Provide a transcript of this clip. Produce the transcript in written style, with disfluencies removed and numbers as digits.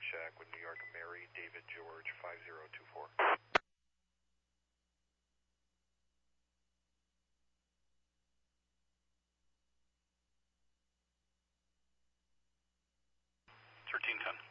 Shack with New York, Mary, David, George, 5024. 1310.